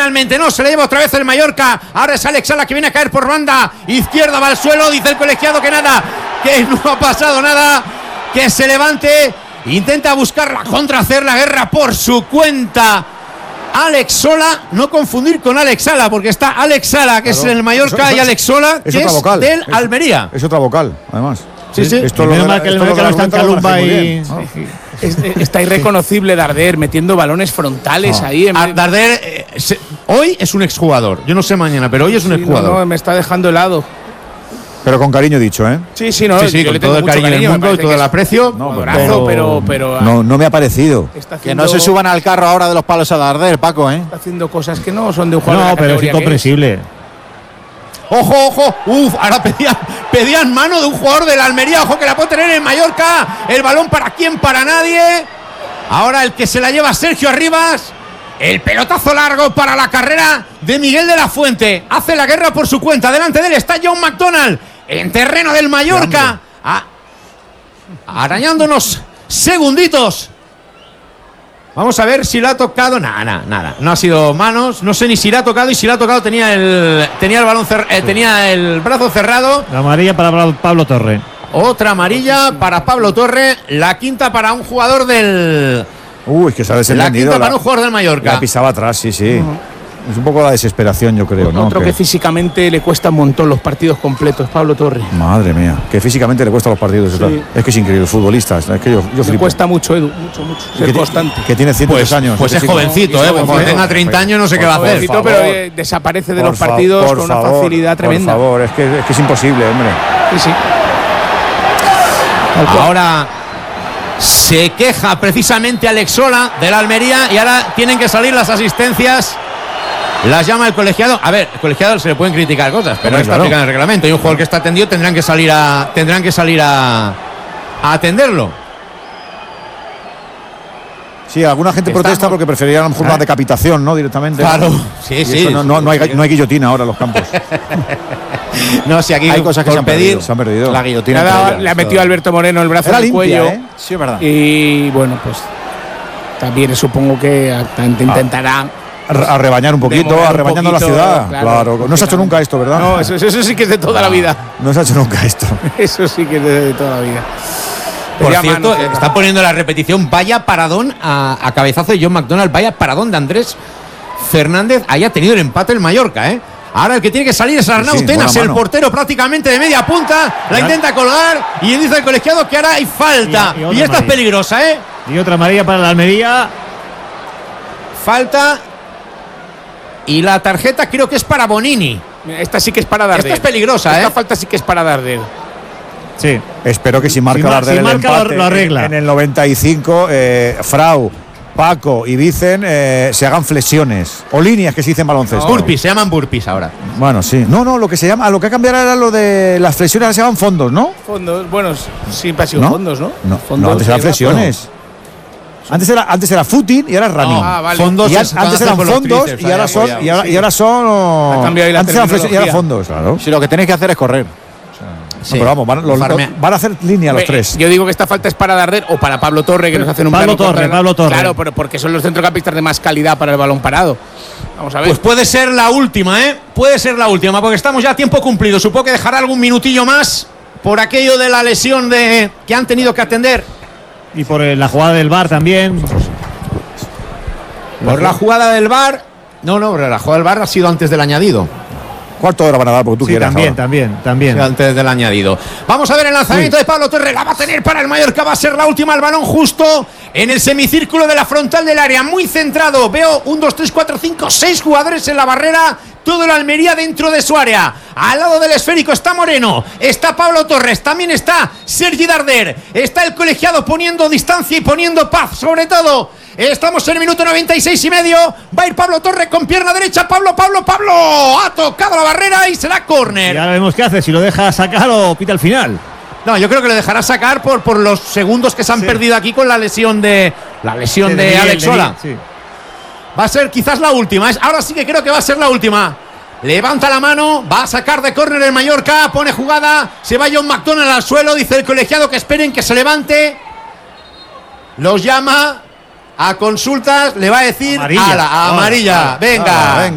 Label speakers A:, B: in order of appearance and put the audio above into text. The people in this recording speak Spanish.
A: finalmente. No, se le lleva otra vez el Mallorca. Ahora es Alex Sala que viene a caer por banda izquierda, va al suelo. Dice el colegiado que nada, que no ha pasado nada, que se levante. Intenta buscar la contra, hacer la guerra por su cuenta. Alex Sola, no confundir con Alex Sala, porque está Alex Sala, que es el Mallorca, y Alex Sola, que es del Almería.
B: Es otra vocal, además.
A: Sí.
C: Esto menos mal que el Mallorca no está en Calumba y...
D: Está irreconocible Darder metiendo balones frontales ahí.
A: Darder hoy es un exjugador. Yo no sé mañana, pero hoy es un exjugador.
D: No, me está dejando helado.
B: Pero con cariño dicho, ¿eh?
D: Sí,
A: con todo el cariño del mundo y todo el aprecio.
D: Pero
B: no me ha parecido.
E: Que no se suban al carro ahora de los palos a Darder, Paco, ¿eh?
D: Está haciendo cosas que no son de un jugador.
C: No, pero es incomprensible.
A: Ojo. Ahora pedían mano de un jugador del Almería. Ojo que la puede tener en Mallorca. El balón para quién, para nadie. Ahora el que se la lleva Sergio Arribas. El pelotazo largo para la carrera de Miguel de la Fuente. Hace la guerra por su cuenta. Delante de él está John McDonald en terreno del Mallorca. Arañándonos segunditos. Vamos a ver si la ha tocado. Nada. No ha sido manos. No sé ni si la ha tocado. Y si la ha tocado tenía el balón tenía el brazo cerrado.
C: La amarilla para Pablo Torre.
A: Otra amarilla para Pablo Torre. La quinta para un jugador del...
B: Es que se ha desentendido.
A: La quinta para un jugador del Mallorca.
B: La pisaba atrás, sí. Es un poco la desesperación, yo creo, ¿no?
D: Otro que físicamente le cuesta un montón los partidos completos, Pablo Torre.
B: Madre mía, que físicamente le cuesta los partidos. Sí. Es que es increíble, futbolistas. Es que yo
D: le cuesta mucho, Edu, mucho. Ser constante.
B: Que tiene 103 años.
A: Pues es jovencito, Cuando tenga 30 años no sé qué va a hacer.
D: Pero desaparece de los partidos con una facilidad tremenda.
B: Por favor, es que es imposible, hombre.
D: Sí.
A: Ahora se queja precisamente Alex Sola del Almería y ahora tienen que salir las asistencias. Las llama el colegiado. A ver, el colegiado se le pueden criticar cosas, pero no está aplicando el reglamento. Y un jugador que está atendido tendrán que salir a atenderlo.
B: Sí, alguna gente protesta porque preferirían a lo mejor una decapitación, ¿no? Directamente.
A: Claro, sí.
B: No hay guillotina ahora en los campos.
A: No, si aquí
B: hay cosas que se han perdido.
A: La guillotina.
D: Le ha metido Alberto Moreno el brazo en el cuello.
E: Sí, es verdad.
D: Y bueno, pues también supongo que intentará
B: a rebañar un poquito, arrebañando la ciudad. Claro. No se ha hecho nunca esto, ¿verdad?
D: No, eso sí que es de toda la vida.
B: No se ha hecho nunca esto.
D: Eso sí que es de toda la vida.
A: Por cierto, está poniendo la repetición. Vaya paradón a cabezazo de John McDonald. Vaya paradón de Andrés Fernández. Haya tenido el empate el Mallorca, ¿eh? Ahora el que tiene que salir es Arnau Tenas, el portero prácticamente de media punta. La intenta colgar y dice el colegiado que ahora hay falta. Y esta es peligrosa, ¿eh?
C: Y otra amarilla para la Almería.
A: Falta. Y la tarjeta creo que es para Bonini.
D: Esta sí que es para Darder.
A: Esta es peligrosa,
D: Esta falta sí que es para Darder.
C: Sí.
B: Espero que si marca Darder el empate
C: lo arregla.
B: En el 95, Frau, Paco y Vicen se hagan flexiones o líneas que se dicen baloncesto.
A: Burpees, se llaman burpees ahora.
B: Bueno, sí. No, lo que se llama, lo que ha cambiado era lo de las flexiones, ahora se llaman fondos, ¿no?
D: Fondos, bueno, siempre ha sido fondos, ¿no?
B: No, antes eran flexiones. Antes era footing y ahora es running.
D: Vale.
B: Fondos antes eran fondos y ahora son. Y ahora son.
D: Antes eran
B: flexiones y ahora fondos, claro.
E: Si lo que tenéis que hacer es correr.
B: Sí. No, pero vamos, van a hacer línea los tres.
D: Yo digo que esta falta es para Darder o para Pablo Torre, que nos hacen un
C: Pablo Torre.
D: Claro, pero porque son los centrocampistas de más calidad para el balón parado. Vamos a ver.
A: Pues puede ser la última, ¿eh? Puede ser la última, porque estamos ya a tiempo cumplido. Supongo que dejará algún minutillo más por aquello de la lesión que han tenido que atender.
C: Y por la jugada del VAR también.
A: Por la jugada del VAR. No, la jugada del VAR ha sido antes del añadido.
B: ¿Cuánto hora van a dar? Porque tú quieras.
C: También.
A: Antes del añadido. Vamos a ver el lanzamiento de Pablo Torre. La va a tener para el Mallorca. Va a ser la última. El balón justo en el semicírculo de la frontal del área. Muy centrado. Veo 1, 2, 3, 4, 5, 6 jugadores en la barrera. Todo el Almería dentro de su área. Al lado del esférico está Moreno. Está Pablo Torres. También está Sergi Darder. Está el colegiado poniendo distancia y poniendo paz. Sobre todo. Estamos en el minuto 96 y medio. Va a ir Pablo Torre con pierna derecha. Pablo. Ha tocado la barrera y será córner.
C: Y ahora vemos qué hace. Si lo deja sacar o pita al final.
A: No, yo creo que lo dejará sacar por los segundos que se han perdido aquí con la lesión de Alex Sola. Sí. Va a ser quizás la última. Ahora sí que creo que va a ser la última. Levanta la mano, va a sacar de córner el Mallorca, pone jugada, se va John McDonald al suelo, dice el colegiado que esperen que se levante. Los llama a consultas, le va a decir amarilla. Venga.